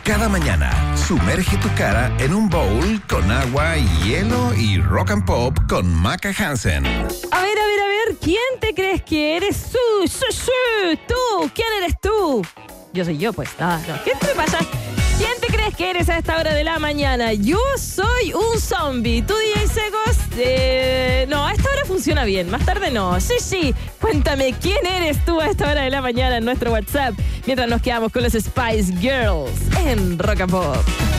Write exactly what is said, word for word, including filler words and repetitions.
Cada mañana, sumerge tu cara en un bowl con agua, hielo y rock and pop con Maca Hansen. A ver, a ver, a ver, ¿quién te crees que eres tú? ¡Sí, sí! ¿Tú? ¿Quién eres tú? Yo soy yo, pues. Ah, no. ¿Qué te pasa? ¿Quién te crees que eres a esta hora de la mañana? Yo soy un zombie. ¿Tú, D J Secos? Eh, no, a esta hora funciona bien. Más tarde no. Sí, sí. Cuéntame, ¿quién eres tú a esta hora de la mañana en nuestro WhatsApp? Mientras nos quedamos con los Spice Girls en Rock and Pop.